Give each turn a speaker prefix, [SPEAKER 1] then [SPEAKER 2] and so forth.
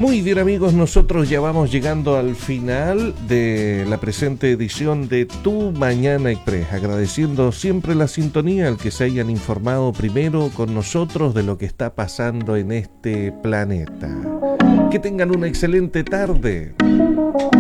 [SPEAKER 1] Muy bien, amigos, nosotros ya vamos llegando al final de la presente edición de Tu Mañana Express, agradeciendo siempre la sintonía al que se hayan informado primero con nosotros de lo que está pasando en este planeta. Que tengan una excelente tarde.